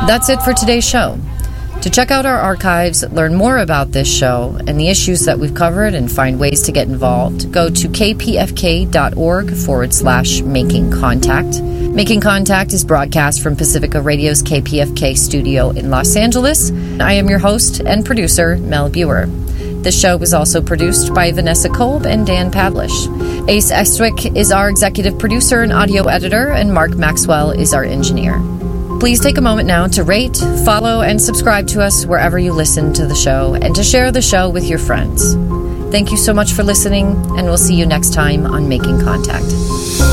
That's it for today's show. To check out our archives, learn more about this show and the issues that we've covered, and find ways to get involved, go to kpfk.org/making contact. Making Contact is broadcast from Pacifica Radio's KPFK studio in Los Angeles. I am your host and producer, Mel Buer. This show was also produced by Vanessa Kolb and Dan Pavlish. Ace Estwick is our executive producer and audio editor, and Mark Maxwell is our engineer. Please take a moment now to rate, follow, and subscribe to us wherever you listen to the show, and to share the show with your friends. Thank you so much for listening, and we'll see you next time on Making Contact.